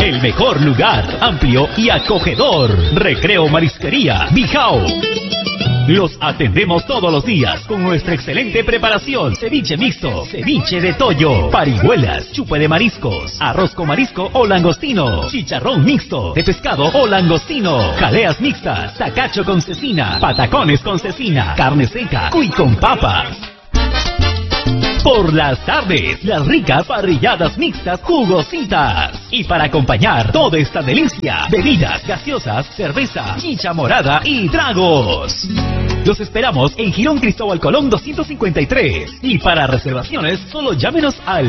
el mejor lugar, amplio y acogedor. Recreo Marisquería Bijao. Los atendemos todos los días con nuestra excelente preparación. Ceviche mixto, ceviche de toyo, parihuelas, chupe de mariscos, arroz con marisco o langostino, chicharrón mixto de pescado o langostino, jaleas mixtas, tacacho con cecina, patacones con cecina, carne seca, cuy con papas. Por las tardes, las ricas parrilladas mixtas jugositas. Y para acompañar toda esta delicia, bebidas gaseosas, cerveza, chicha morada y tragos. Los esperamos en Girón Cristóbal Colón 253. Y para reservaciones, solo llámenos al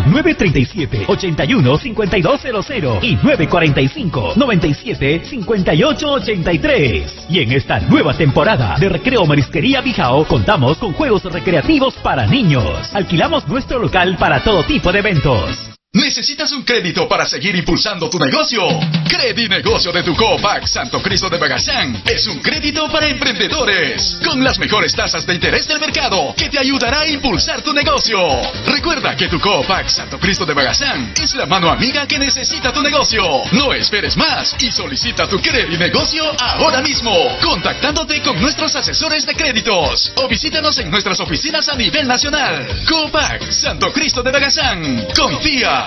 935-81-5200 y 945-97-5883. Y en esta nueva temporada de Recreo Marisquería Bijao, contamos con juegos recreativos para niños. Alquilamos nuestro local para todo tipo de eventos. ¿Necesitas un crédito para seguir impulsando tu negocio? Credinegocio de tu Copac Santo Cristo de Bagazán es un crédito para emprendedores con las mejores tasas de interés del mercado que te ayudará a impulsar tu negocio. Recuerda que tu Copac Santo Cristo de Bagazán es la mano amiga que necesita tu negocio. No esperes más y solicita tu Credinegocio ahora mismo, contactándote con nuestros asesores de créditos o visítanos en nuestras oficinas a nivel nacional. Copac Santo Cristo de Bagazán. Confía.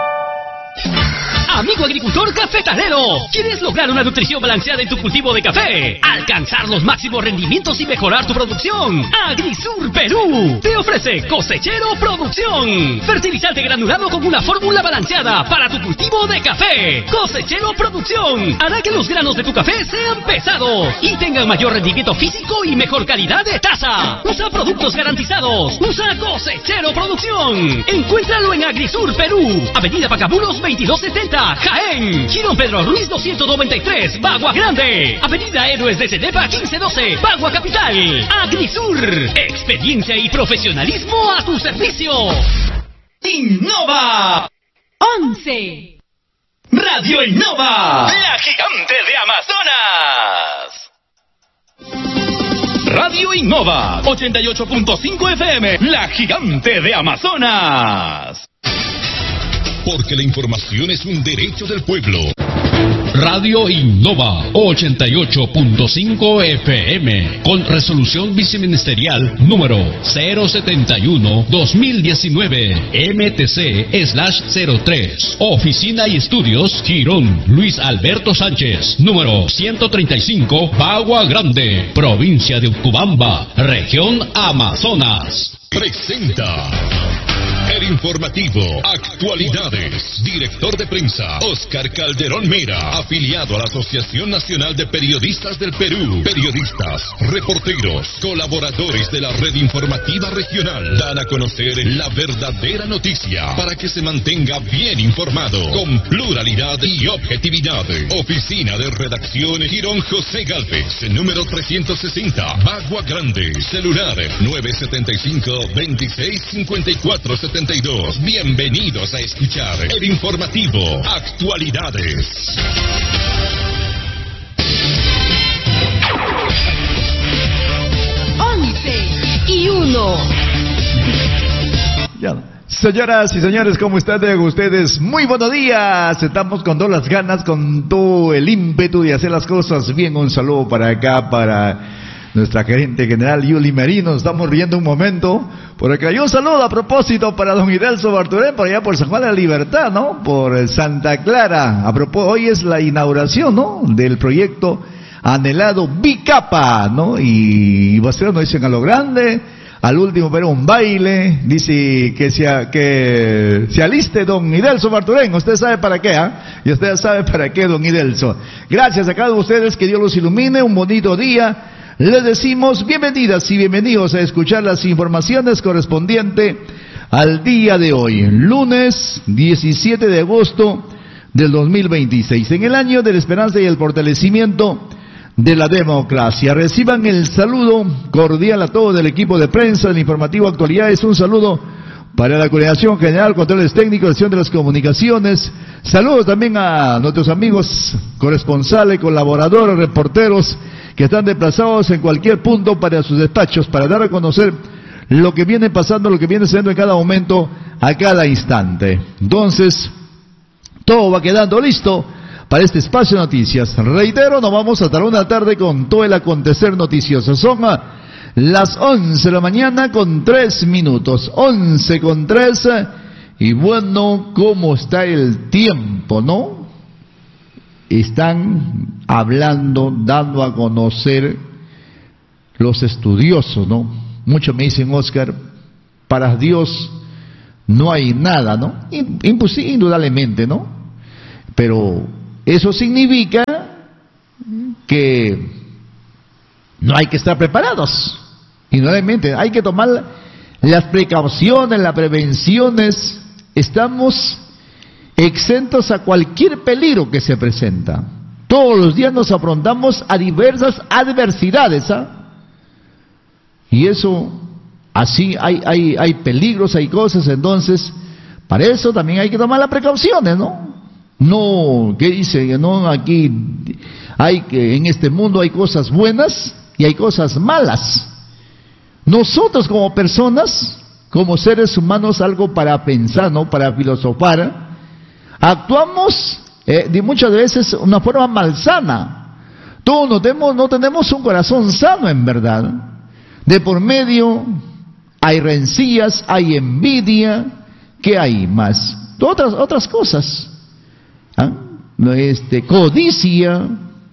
Amigo agricultor cafetalero, ¿quieres lograr una nutrición balanceada en tu cultivo de café? Alcanzar los máximos rendimientos y mejorar tu producción. Agrisur Perú te ofrece Cosechero Producción, fertilizante granulado con una fórmula balanceada para tu cultivo de café. Cosechero Producción hará que los granos de tu café sean pesados y tengan mayor rendimiento físico y mejor calidad de taza. Usa productos garantizados. Usa Cosechero Producción. Encuéntralo en Agrisur Perú, Avenida Pacabulos 2270, Jaén. Girón Pedro Ruiz 293, Bagua Grande. Avenida Héroes de Cenepa 1512, Bagua Capital. Agrisur, experiencia y profesionalismo a tu servicio. Innova 11. Radio Innova, la gigante de Amazonas. Radio Innova 88.5 FM, la gigante de Amazonas. Porque la información es un derecho del pueblo. Radio Innova 88.5 FM con resolución viceministerial número 071-2019 MTC/03. Oficina y estudios Girón Luis Alberto Sánchez, número 135, Bagua Grande, provincia de Utcubamba, región Amazonas. Presenta el informativo Actualidades. Director de prensa Oscar Calderón Mera, afiliado a la Asociación Nacional de Periodistas del Perú. Periodistas, reporteros, colaboradores de la red informativa regional dan a conocer la verdadera noticia para que se mantenga bien informado con pluralidad y objetividad. Oficina de redacción Girón José Gálvez, número 360, Bagua Grande. Celular 975-265472. Bienvenidos a escuchar el informativo Actualidades. Y 1. Ya. Señoras y señores, ¿cómo están ustedes? Muy buenos días. Estamos con todas las ganas, con todo el ímpetu de hacer las cosas bien. Un saludo para acá, para nuestra gerente general Yuli Merino. Estamos riendo un momento por acá. Y un saludo a propósito para don Idelso Barturén, por allá por San Juan de la Libertad, ¿no? Por Santa Clara. A propósito, hoy es la inauguración, ¿no? Del proyecto anhelado Bicapa, ¿no? Y va a ser, nos dicen, a lo grande. Al último, pero un baile. Dice que se aliste don Idelso Barturén. Usted sabe para qué, ¿ah? Y usted sabe para qué, don Idelso. Gracias a cada uno de ustedes, que Dios los ilumine. Un bonito día. Les decimos bienvenidas y bienvenidos a escuchar las informaciones correspondientes al día de hoy, lunes 17 de agosto del 2026, en el año de la esperanza y el fortalecimiento de la democracia. Reciban el saludo cordial a todo el equipo de prensa del informativo Actualidades. Un saludo para la Coordinación General, Controles Técnicos, Gestión de las Comunicaciones. Saludos también a nuestros amigos corresponsales, colaboradores, reporteros que están desplazados en cualquier punto para sus despachos, para dar a conocer lo que viene pasando, lo que viene siendo en cada momento, a cada instante. Entonces, todo va quedando listo para este espacio de noticias. Reitero, nos vamos a estar una tarde con todo el acontecer noticioso. Son las 11 de la mañana con 3 minutos. 11 con 3. Y bueno, ¿cómo está el tiempo, no? Están hablando, dando a conocer los estudiosos, ¿no? Muchos me dicen, Oscar, para Dios no hay nada, ¿no? Indudablemente, ¿no? Pero eso significa que no hay que estar preparados. Indudablemente, hay que tomar las precauciones, las prevenciones. Estamos exentos a cualquier peligro que se presenta. Todos los días nos afrontamos a diversas adversidades, y eso, así hay peligros, hay cosas. Entonces, para eso también hay que tomar las precauciones, ¿no? No, ¿qué dice? No, aquí en este mundo hay cosas buenas y hay cosas malas. Nosotros como personas, como seres humanos, algo para pensar, ¿no? Para filosofar, actuamos de muchas veces una forma malsana. Todos no tenemos un corazón sano, en verdad. De por medio hay rencillas, hay envidia, ¿qué hay más? Otras cosas. Codicia,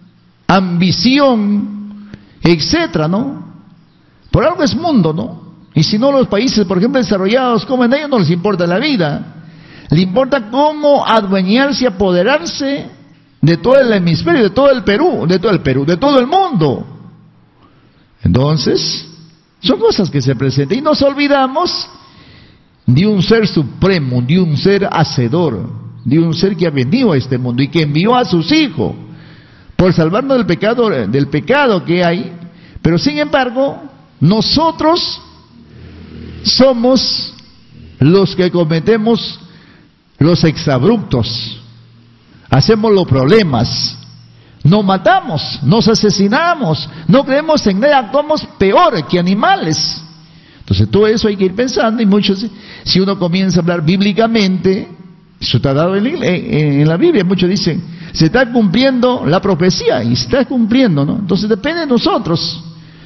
ambición, etcétera, ¿no? Por algo es mundo, ¿no? Y si no, los países, por ejemplo, desarrollados, como en ellos, no les importa la vida. Le importa cómo adueñarse y apoderarse de todo el hemisferio, de todo el Perú, de todo el mundo. Entonces, son cosas que se presentan. Y nos olvidamos de un ser supremo, de un ser hacedor, de un ser que ha venido a este mundo y que envió a sus hijos por salvarnos del pecado que hay. Pero sin embargo, nosotros somos los que cometemos los exabruptos, hacemos los problemas, nos matamos, nos asesinamos, no creemos en nada, actuamos peor que animales. Entonces todo eso hay que ir pensando. Y muchos, si uno comienza a hablar bíblicamente, eso está dado en la Biblia. Muchos dicen, se está cumpliendo la profecía, y se está cumpliendo, ¿no? Entonces depende de nosotros.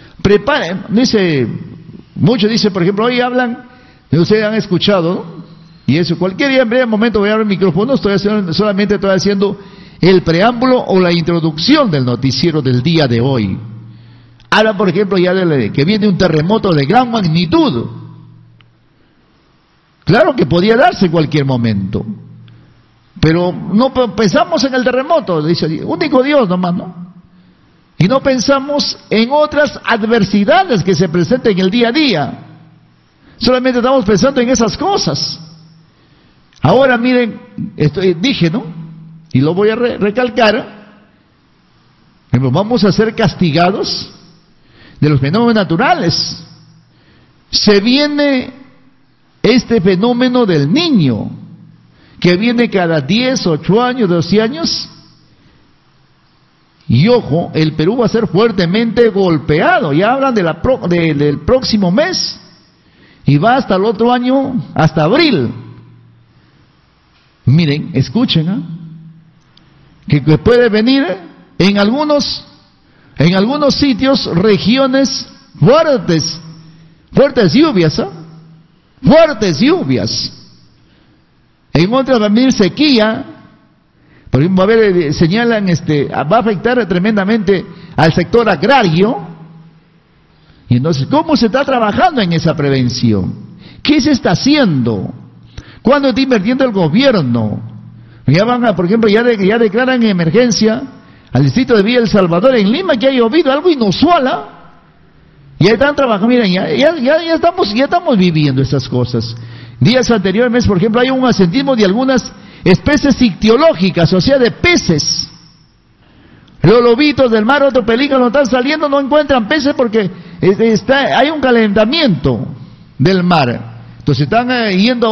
Muchos dicen, por ejemplo, hoy hablan, ustedes han escuchado, ¿no? Y eso, cualquier día, en breve momento voy a abrir el micrófono, solamente estoy haciendo el preámbulo o la introducción del noticiero del día de hoy. Habla, por ejemplo, ya que viene un terremoto de gran magnitud. Claro que podía darse en cualquier momento, pero no pensamos en el terremoto, dice, único Dios nomás, ¿no? Y no pensamos en otras adversidades que se presentan en el día a día. Solamente estamos pensando en esas cosas. Ahora miren, dije, ¿no? Y lo voy a recalcar. Vamos a ser castigados de los fenómenos naturales. Se viene este fenómeno del niño, que viene cada 10, 8 años, 12 años. Y ojo, el Perú va a ser fuertemente golpeado. Ya hablan del próximo mes. Y va hasta el otro año, hasta abril. Miren, escuchen, que puede venir en algunos sitios, regiones, fuertes lluvias, fuertes lluvias. En otras va a venir sequía. Por ejemplo, señalan, va a afectar tremendamente al sector agrario. Y entonces, ¿cómo se está trabajando en esa prevención? ¿Qué se está haciendo? ¿Cuándo está invirtiendo el gobierno? Ya por ejemplo, ya declaran emergencia al distrito de Villa El Salvador en Lima, que ha llovido, algo inusual, Ya están trabajando, miren, ya estamos viviendo esas cosas. Días anteriores, por ejemplo, hay un asentismo de algunas especies ictiológicas, o sea, de peces. Los lobitos del mar, otro pelícano, están saliendo, no encuentran peces porque hay un calentamiento del mar. Entonces están yendo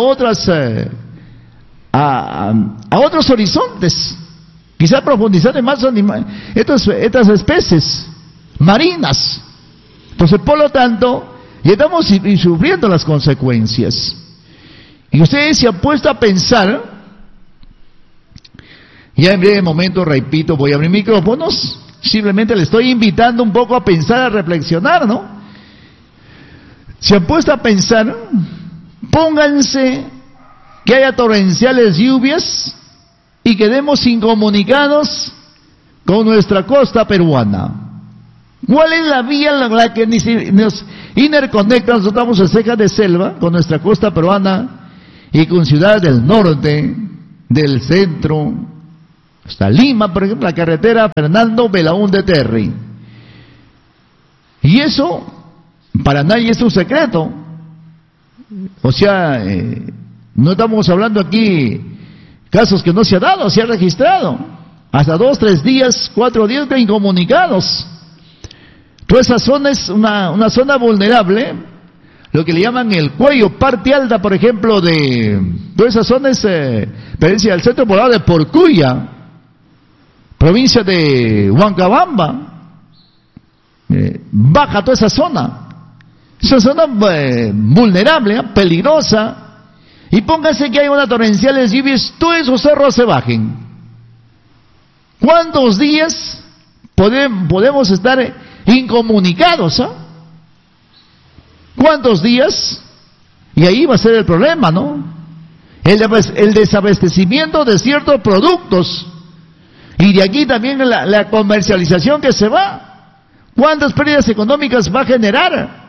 a otros horizontes, quizás profundizando en más estas especies marinas. Entonces, por lo tanto, ya estamos sufriendo las consecuencias. Y ustedes se han puesto a pensar, Ya en breve momento, repito, voy a abrir micrófonos. Simplemente le estoy invitando un poco a pensar, a reflexionar, ¿no? Si han puesto a pensar, pónganse que haya torrenciales lluvias y quedemos incomunicados con nuestra costa peruana. ¿Cuál es la vía en la que nos interconecta? Nosotros estamos en ceja de selva con nuestra costa peruana y con ciudades del norte, del centro, hasta Lima, por ejemplo, la carretera Fernando Belaúnde Terry. Y eso, para nadie es un secreto. O sea, no estamos hablando aquí casos que no se ha dado, se ha registrado. Hasta 2, 3 días, 4 días de incomunicados. Toda esa zona es una zona vulnerable, lo que le llaman el cuello, parte alta, por ejemplo, de toda esa zona es pertenencia al centro poblado de Porcuya, provincia de Huancabamba, baja toda esa zona. Es una zona vulnerable, peligrosa, y póngase que hay una torrenciales lluvias, todos esos cerros se bajen. ¿Cuántos días podemos estar incomunicados? ¿Cuántos días? Y ahí va a ser el problema, ¿no? El desabastecimiento de ciertos productos. Y de aquí también la comercialización que se va. ¿Cuántas pérdidas económicas va a generar?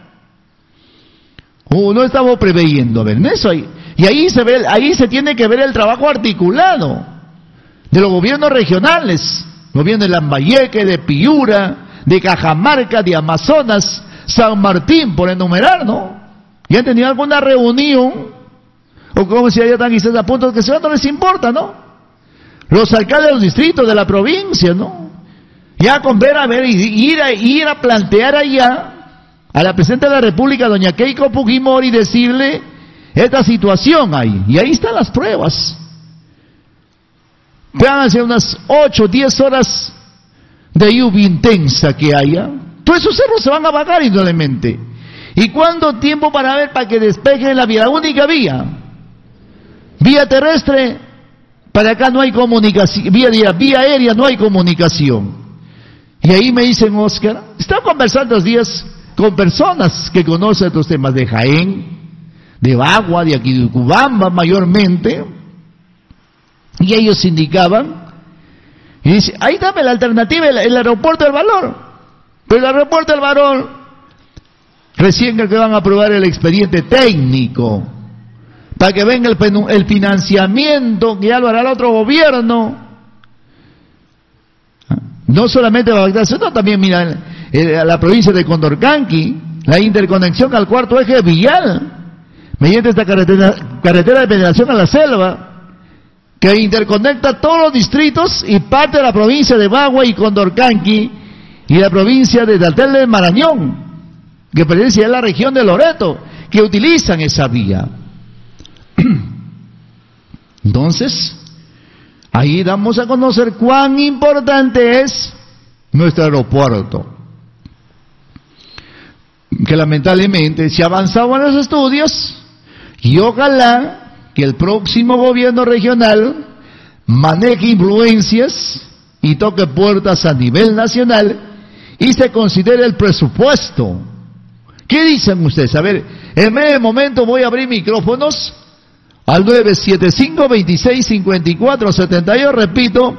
No estamos preveyendo, ¿ven? Eso ahí. Y ahí se tiene que ver el trabajo articulado de los gobiernos regionales, gobierno de Lambayeque, de Piura, de Cajamarca, de Amazonas, San Martín, por enumerar, ¿no? ¿Ya han tenido alguna reunión? O como si ya están quizás a punto de que se van, no les importa, ¿no? Los alcaldes de los distritos de la provincia, ¿no? Ya con ver, ir a plantear allá a la presidenta de la República, doña Keiko Fujimori, decirle esta situación ahí. Y ahí están las pruebas. Véanse unas 8, 10 horas de lluvia intensa que haya, todos esos cerros se van a bajar indudablemente. ¿Y cuánto tiempo para que despejen la vía? La única vía terrestre, para acá no hay comunicación, vía aérea no hay comunicación. Y ahí me dicen, Oscar, estaba conversando estos días con personas que conocen estos temas de Jaén, de Bagua, de aquí de Ucubamba mayormente, y ellos indicaban, y dice, ahí dame la alternativa, el aeropuerto del Valor. Pero el aeropuerto del Valor, recién que van a aprobar el expediente técnico, para que venga el financiamiento, que ya lo hará el otro gobierno. No solamente va a afectar, sino también, mira, la provincia de Condorcanqui, la interconexión al cuarto eje vial, mediante esta carretera de penetración a la selva, que interconecta todos los distritos y parte de la provincia de Bagua y Condorcanqui y la provincia de Datel del Marañón, que pertenece a la región de Loreto, que utilizan esa vía. Entonces, ahí damos a conocer cuán importante es nuestro aeropuerto, que lamentablemente se ha avanzado en los estudios y ojalá que el próximo gobierno regional maneje influencias y toque puertas a nivel nacional y se considere el presupuesto. ¿Qué dicen ustedes? A ver, en breve momento voy a abrir micrófonos al 975-2654-72, repito,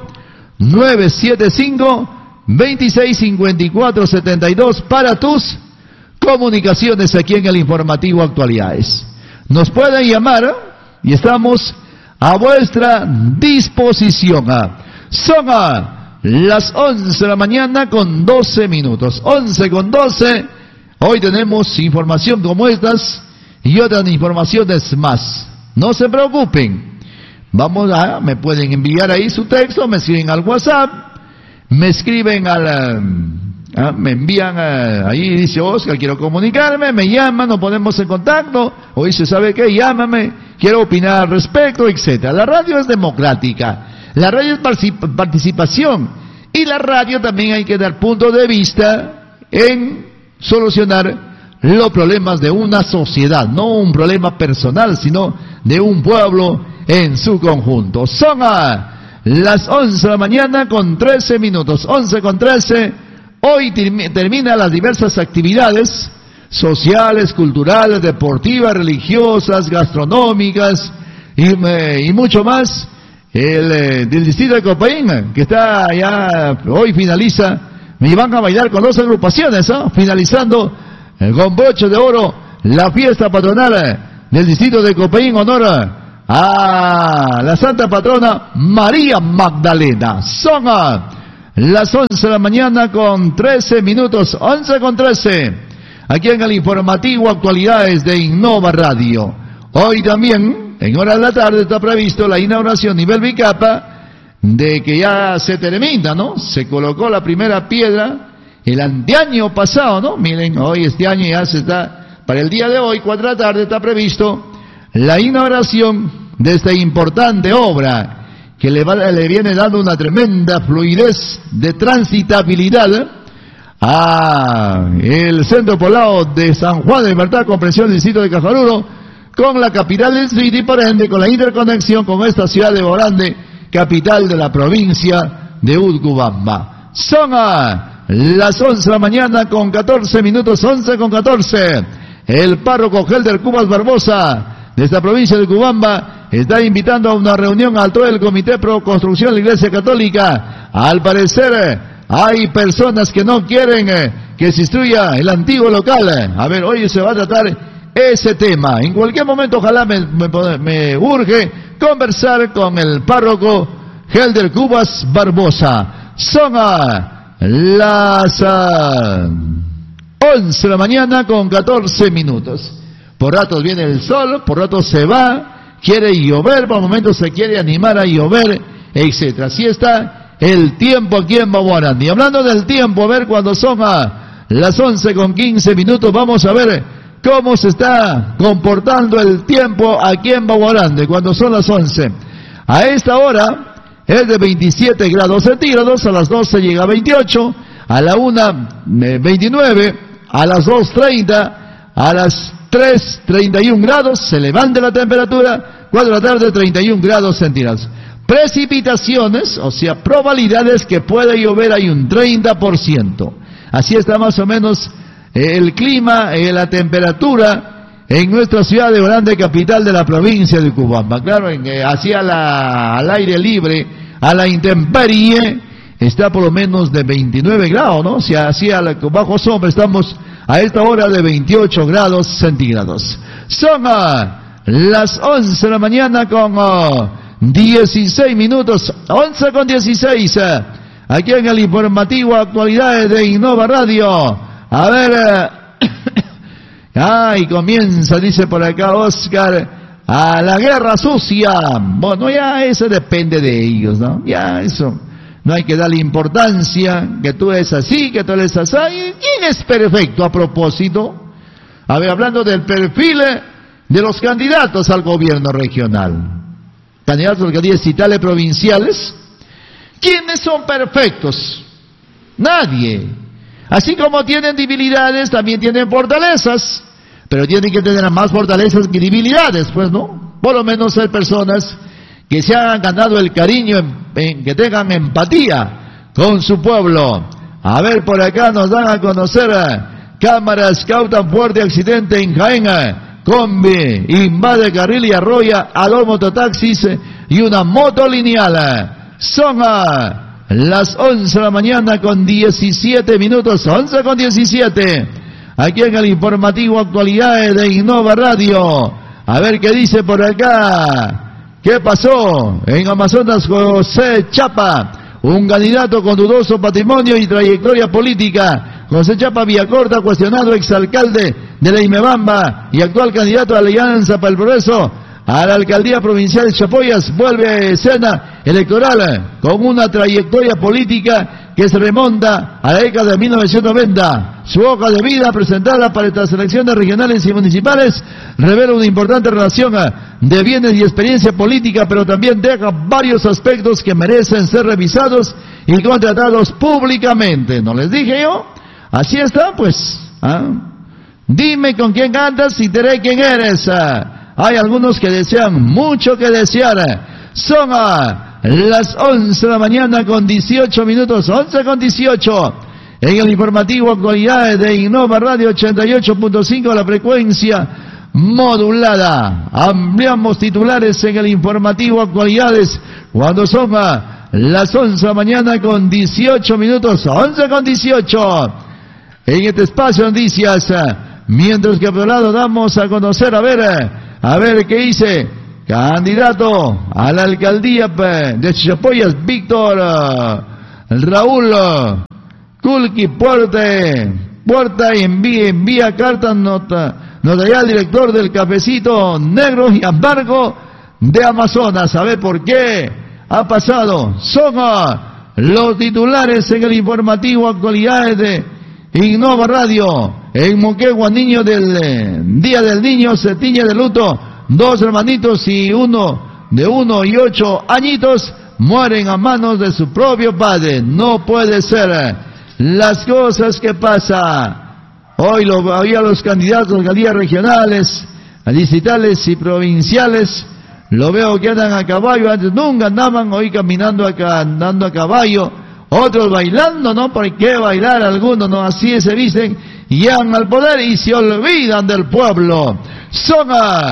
975-2654-72 para tus comunicaciones aquí en el informativo Actualidades. Nos pueden llamar y estamos a vuestra disposición. Son las 11 de la mañana con 12 minutos. 11 con 12. Hoy tenemos información como estas y otras informaciones más. No se preocupen. Me pueden enviar ahí su texto, me escriben al WhatsApp, me escriben me envían ahí, dice Oscar, quiero comunicarme, me llaman, nos ponemos en contacto, o dice, ¿sabe qué? Llámame, quiero opinar al respecto, etcétera. La radio es democrática, la radio es participación, y la radio también hay que dar punto de vista en solucionar los problemas de una sociedad, no un problema personal, sino de un pueblo en su conjunto. Son las 11 de la mañana con 13 minutos. 11 con 13. Hoy termina las diversas actividades sociales, culturales, deportivas, religiosas, gastronómicas y mucho más. Del distrito de Copaín, que está ya, hoy finaliza, me van a bailar con 2 agrupaciones, ¿no? Finalizando con broche de oro la fiesta patronal del distrito de Copaín, honor a la santa patrona María Magdalena. Son las 11 de la mañana con 13 minutos, 11 con 13, aquí en el informativo Actualidades de Innova Radio. Hoy también, en horas de la tarde, está previsto la inauguración a nivel Bicapa, de que ya se termina, ¿no? Se colocó la primera piedra el anteaño pasado, ¿no? Miren, hoy este año ya se está, para el día de hoy, 4 de la tarde, está previsto la inauguración de esta importante obra, que le viene dando una tremenda fluidez de transitabilidad a el centro poblado de San Juan de Libertad, comprensión del distrito de Cajaruro, con la capital del distrito y por ende con la interconexión con esta ciudad de Borande, capital de la provincia de Utcubamba. Son las 11 de la mañana con 14 minutos, 11 con 14. El párroco Helder Cubas Barbosa de esta provincia de Utcubamba está invitando a una reunión al todo el Comité Pro Construcción de la Iglesia Católica. Al parecer hay personas que no quieren que se instruya el antiguo local. A ver, hoy se va a tratar ese tema. En cualquier momento ojalá me urge conversar con el párroco Helder Cubas Barbosa. Son las 11 de la mañana con 14 minutos. Por ratos viene el sol, por ratos se va, quiere llover, por momentos se quiere animar a llover, etcétera. Así está el tiempo aquí en Baguarán. Y hablando del tiempo, a ver, cuando son las 11 con 15 minutos, vamos a ver cómo se está comportando el tiempo aquí en Baguarande cuando son las 11. A esta hora es de 27 grados centígrados, a las 12 llega a 28, a la 1 29, a las 2:30, a las 3:31 grados, se levanta la temperatura, 4 de la tarde 31 grados centígrados. Precipitaciones, o sea, probabilidades que puede llover hay un 30%. Así está más o menos el clima, la temperatura en nuestra ciudad de Borande, capital de la provincia de Utcubamba. Claro, hacia al aire libre, a la intemperie, está por lo menos de 29 grados, ¿no? Si hacia bajo sombra estamos a esta hora de 28 grados centígrados. Son las 11 de la mañana con 16 minutos, 11 con 16, aquí en el informativo Actualidades de Innova Radio. A ver, ay, comienza, dice por acá Oscar, a la guerra sucia. Bueno, ya eso depende de ellos, ¿no? Ya eso, no hay que darle importancia, que tú eres así, que tú eres así. ¿Quién es perfecto a propósito? A ver, hablando del perfil de los candidatos al gobierno regional, candidatos distritales provinciales, ¿quiénes son perfectos? Nadie. Así como tienen debilidades, también tienen fortalezas, pero tienen que tener más fortalezas que debilidades, pues, ¿no? Por lo menos hay personas que se han ganado el cariño, que tengan empatía con su pueblo. A ver, por acá nos dan a conocer cámaras cautan fuerte accidente en Jaén, combi invade carril y arrolla a dos mototaxis y una moto lineal. Son las 11 de la mañana con 17 minutos, 11 con 17, aquí en el informativo Actualidades de Innova Radio. A ver qué dice por acá. ¿Qué pasó en Amazonas? José Chapa, un candidato con dudoso patrimonio y trayectoria política. José Chapa Villacorta, cuestionado exalcalde de la Imebamba y actual candidato a la Alianza para el Progreso a la alcaldía provincial de Chapoyas, vuelve a escena electoral con una trayectoria política que se remonta a la década de 1990. Su hoja de vida presentada para estas elecciones regionales y municipales revela una importante relación de bienes y experiencia política, pero también deja varios aspectos que merecen ser revisados y contratados públicamente. ¿No les dije yo? Así está, pues. Dime con quién andas y te diré quién eres. Hay algunos que desean mucho que desear. Son las 11 de la mañana con 18 minutos, 11 con 18. En el informativo actualidades de Innova Radio 88.5, la frecuencia modulada. Ampliamos titulares en el informativo actualidades cuando son las 11 de la mañana con 18 minutos, 11 con 18. En este espacio de noticias, mientras que por otro lado damos a conocer, a ver qué dice candidato a la alcaldía de Chachapoyas, Víctor Raúl Kulki Puerta y envía carta notarial al director del Cafecito Negro y Embargo de Amazonas. A ver por qué ha pasado. Son los titulares en el informativo actualidades de Innova Radio. En Moquegua, niño del Día del Niño se tiñe de luto. 2 hermanitos y uno de 1 y 8 añitos mueren a manos de su propio padre. No puede ser. Las cosas que pasan. Hoy había los candidatos a alcaldías regionales, distritales y provinciales. Lo veo que andan a caballo. Antes nunca andaban, hoy caminando acá, andando a caballo. Otros bailando, ¿no? ¿Por qué bailar algunos? No, así se dicen, llegan al poder y se olvidan del pueblo. Son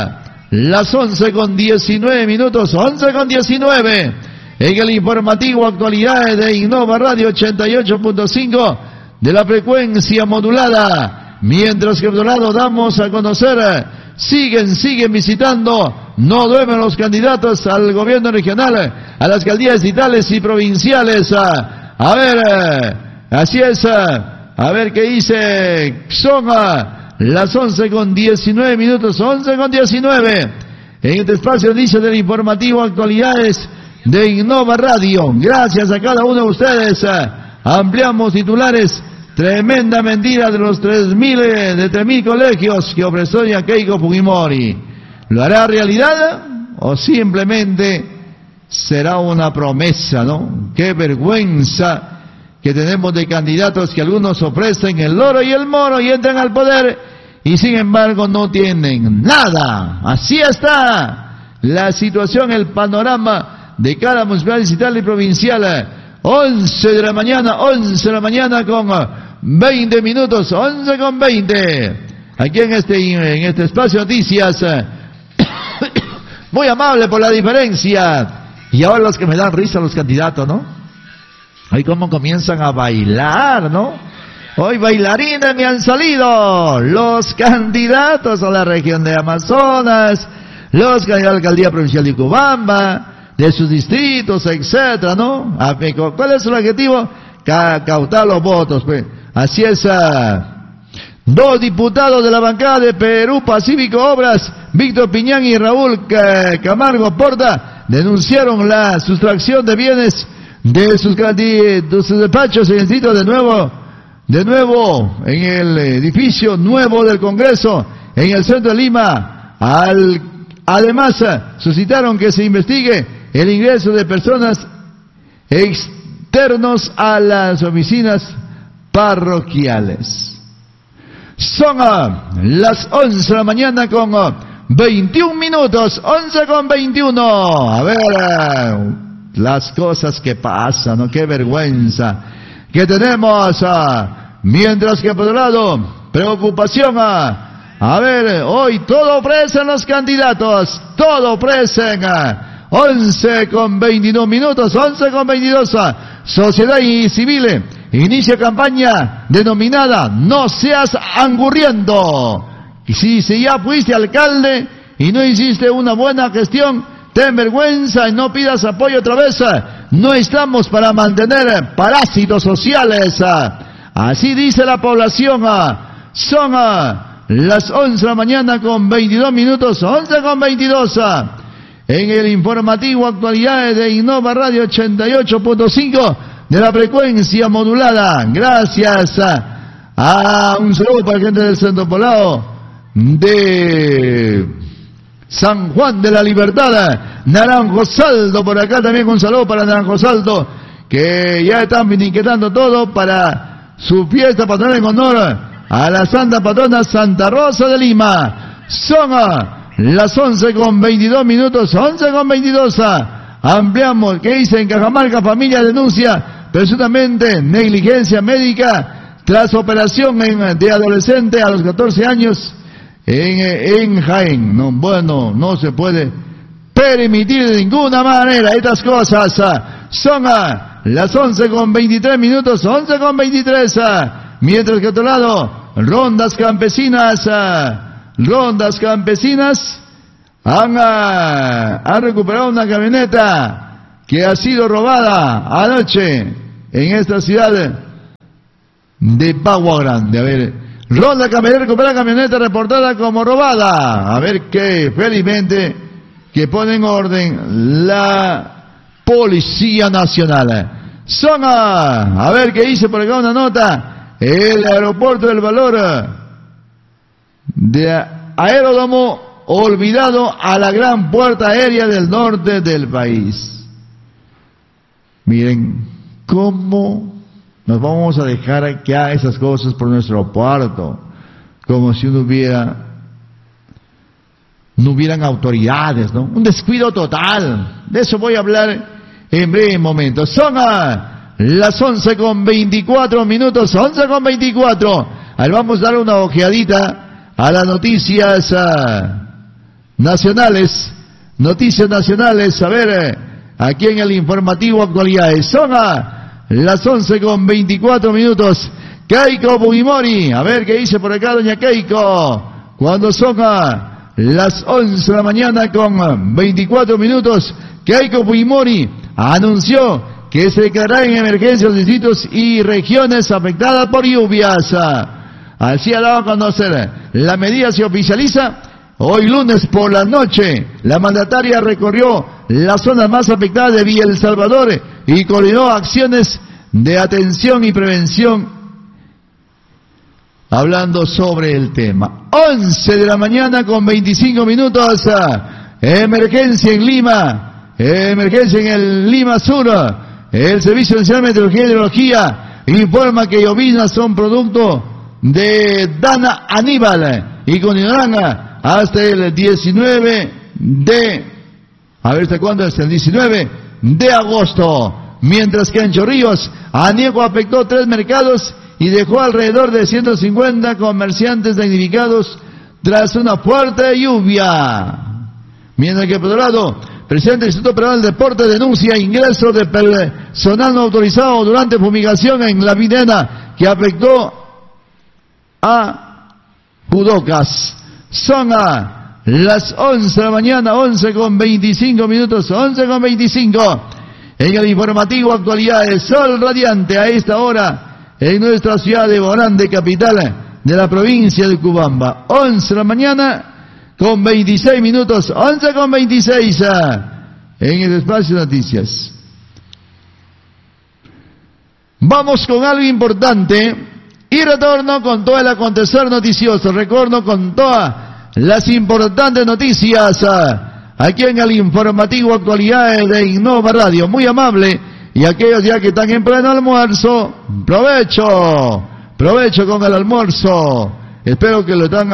las 11 con 19 minutos, 11 con 19. En el informativo actualidades de Innova Radio 88.5 de la frecuencia modulada. Mientras que por otro lado damos a conocer, siguen visitando, no duermen los candidatos al gobierno regional, a las alcaldías distritales y provinciales. A ver, así es, a ver qué dice, son las 11 con 19 minutos, 11 con 19. En este espacio dice del informativo actualidades de Innova Radio. Gracias a cada uno de ustedes. Ampliamos titulares. Tremenda mentira de los 3.000 colegios que ofreció doña Keiko Fujimori. ¿Lo hará realidad o simplemente será una promesa, no? Qué vergüenza que tenemos de candidatos que algunos ofrecen el oro y el moro y entran al poder y sin embargo no tienen nada. Así está la situación, el panorama de cada municipal, distrital y provincial. 11 de la mañana con 20 minutos, 11 con 20. Aquí en este espacio noticias. Muy amable por la diferencia. Y ahora los que me dan risa los candidatos, ¿no? Hoy cómo comienzan a bailar, ¿no? Hoy bailarines me han salido. Los candidatos a la región de Amazonas, los candidatos a la alcaldía provincial de Ucubamba, de sus distritos, etcétera, ¿no? ¿Cuál es el objetivo? Cautar los votos, pues. Así es. 2 diputados de la bancada de Perú Pacífico Obras, Víctor Piñán y Raúl Camargo Porta, denunciaron la sustracción de bienes de sus despachos en el distrito de nuevo en el edificio nuevo del Congreso en el centro de Lima. Además, suscitaron que se investigue el ingreso de personas externos a las oficinas parroquiales. Son las 11 de la mañana con 21 minutos, 11 con 21. A ver, las cosas que pasan, ¿no? Qué vergüenza que tenemos. Mientras que por otro lado, preocupación. A ver, hoy todo ofrecen los candidatos, todo ofrecen. 11 con 22 minutos, 11 con 22. Sociedad Civil inicia campaña denominada No seas angurriendo. Y si ya fuiste alcalde y no hiciste una buena gestión, ten vergüenza y no pidas apoyo otra vez. No estamos para mantener parásitos sociales. Así dice la población. Son las 11 de la mañana con 22 minutos, 11 con 22. En el informativo actualidades de Innova Radio 88.5 de la frecuencia modulada. Gracias a un saludo para la gente del Centro Poblado de San Juan de la Libertad, Naranjo Salto, por acá también un saludo para Naranjo Salto, que ya están finiquetando todo para su fiesta patronal en honor a la Santa Patrona Santa Rosa de Lima. Son las 11 con 22 minutos, 11 con 22. Ampliamos, ¿qué dice? En Cajamarca, familia denuncia presuntamente negligencia médica tras operación de adolescente a los 14 años en Jaén. No, bueno, no se puede permitir de ninguna manera estas cosas. Son las 11:23 minutos, 11:23. Mientras que a otro lado, rondas campesinas han recuperado una camioneta que ha sido robada anoche en esta ciudad de Bagua Grande. A ver, ronda camionera recupera camioneta reportada como robada. A ver qué, felizmente, que pone en orden la Policía Nacional. Son a ver qué dice por acá una nota. El aeropuerto del Valor de Aeródromo olvidado a la gran puerta aérea del norte del país. Miren cómo nos vamos a dejar que haga esas cosas por nuestro puerto, como si no hubieran autoridades, ¿no? Un descuido total. De eso voy a hablar en breve momento. Son las 11:24 minutos, 11:24. Ahí vamos a dar una ojeadita a las noticias nacionales. Noticias nacionales, a ver, aquí en el informativo actualidades. Son las 11:24 minutos. Keiko Fujimori, a ver qué dice por acá doña Keiko. Cuando son las 11 de la mañana con 24 minutos, Keiko Fujimori anunció que se declarará en emergencia los distritos y regiones afectadas por lluvias. Así ha dado a conocer. La medida se oficializa hoy lunes por la noche. La mandataria recorrió las zonas más afectadas de Villa El Salvador y coordinó acciones de atención y prevención, hablando sobre el tema. 11 de la mañana con 25 minutos. Emergencia en Lima. Emergencia en el Lima Sur. El Servicio Nacional de Meteorología y Hidrología informa que lloviznas son producto de Dana Aníbal y continuarán hasta el 19 de... A ver, ¿hasta cuándo? Hasta el 19 de agosto. Mientras que en Chorrillos, Aniego afectó 3 mercados y dejó alrededor de 150 comerciantes damnificados tras una fuerte lluvia. Mientras que por otro lado, presidente del Instituto Peruano del Deporte denuncia ingreso de personal no autorizado durante fumigación en la Videna que afectó a judocas. Son las 11 de la mañana, 11:25 minutos, 11:25. En el informativo actualidades, sol radiante a esta hora en nuestra ciudad de Borande, capital de la provincia de Cubamba. 11 de la mañana con 26 minutos, 11:26 en el espacio de noticias. Vamos con algo importante y retorno con todo el acontecer noticioso. Retorno con todas las importantes noticias aquí en el informativo actualidades de Innova Radio. Muy amable. Y aquellos ya que están en pleno almuerzo, provecho con el almuerzo. Espero que lo están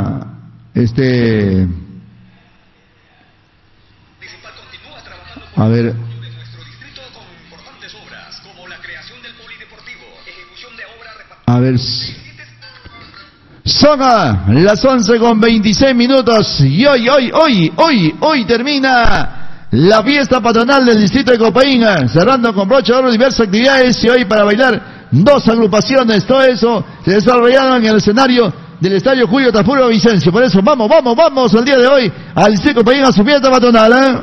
a ver. A ver. Son las 11:26 minutos y hoy termina la fiesta patronal del distrito de Copaín, cerrando con broche de oro diversas actividades y hoy para bailar 2 agrupaciones. Todo eso se desarrollaron en el escenario del estadio Julio Tafuro Vicencio. Por eso vamos el día de hoy al distrito de Copaín a su fiesta patronal.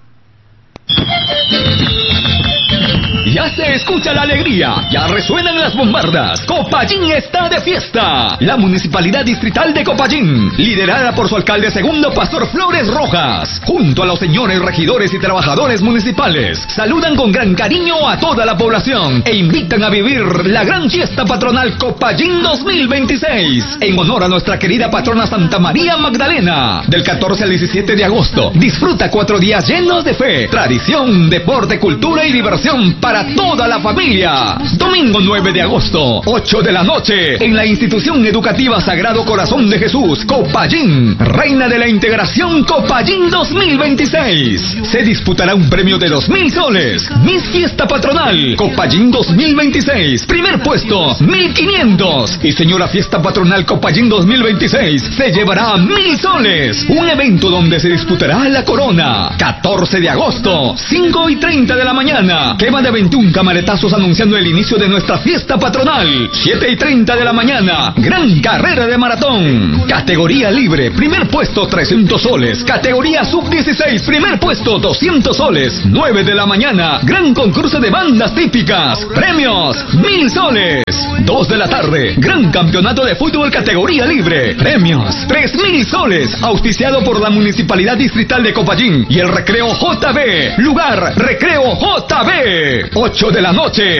Ya se escucha la alegría, ya resuenan las bombardas. Copayín está de fiesta. La Municipalidad Distrital de Copayín, liderada por su alcalde segundo, Pastor Flores Rojas, junto a los señores regidores y trabajadores municipales, saludan con gran cariño a toda la población e invitan a vivir la gran fiesta patronal Copayín 2026, en honor a nuestra querida patrona Santa María Magdalena. Del 14 al 17 de agosto, disfruta 4 días llenos de fe, tradición, deporte, cultura y diversión para para toda la familia. Domingo 9 de agosto, 8 de la noche, en la institución educativa Sagrado Corazón de Jesús, Copayín, Reina de la Integración Copayín 2026. Se disputará un premio de 2.000 soles. Miss Fiesta Patronal Copayín 2026, primer puesto 1.500. Y señora Fiesta Patronal Copayín 2026 se llevará 1.000 soles. Un evento donde se disputará la corona. 14 de agosto, 5:30 de la mañana. Quema de 21 camaretazos anunciando el inicio de nuestra fiesta patronal. 7:30 de la mañana, gran carrera de maratón. Categoría libre, primer puesto 300 soles. Categoría sub-16, primer puesto 200 soles. 9 de la mañana, gran concurso de bandas típicas. Premios 1.000 soles. 2 de la tarde, gran campeonato de fútbol categoría libre. Premios 3.000 soles. Auspiciado por la Municipalidad Distrital de Copayín y el Recreo JB. Lugar, Recreo JB. 8 de la noche.